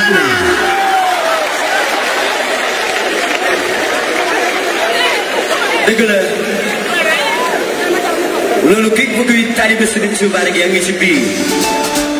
dëgg la loolu képp ku kuy taalibe Sëriñ Tuubaa rek yaa ngi ci biir